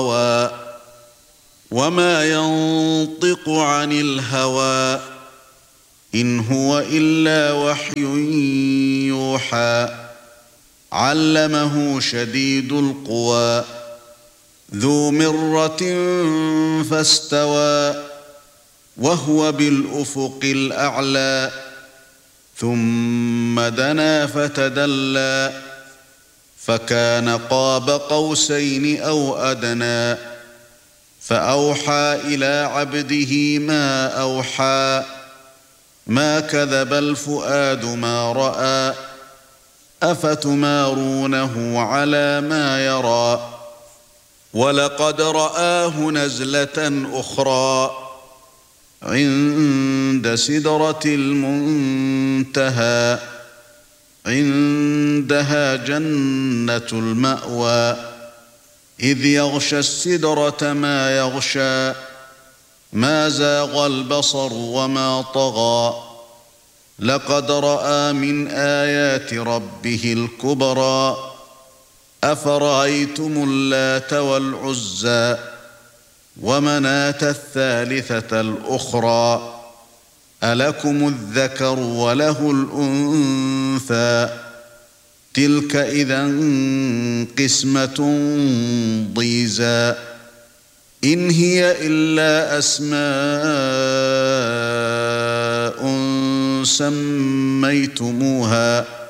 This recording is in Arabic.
وما ينطق عن الهوى إن هو إلا وحي يوحى علمه شديد القوى ذو مرة فاستوى وهو بالأفق الأعلى ثم دنا فتدلى فكان قاب قوسين أو أدنى فأوحى إلى عبده ما أوحى ما كذب الفؤاد ما رأى أفتمارونه على ما يرى ولقد رآه نزلة أخرى عند سدرة المنتهى عندها جنة المأوى إذ يغشى السدرة ما يغشى ما زاغ البصر وما طغى لقد رأى من آيات ربه الكبرى أفرأيتم اللات والعزى ومناة الثالثة الأخرى ألكم الذكر وله الأنثى تلك إذا قسمة ضيزى إن هي إلا أسماء سميتموها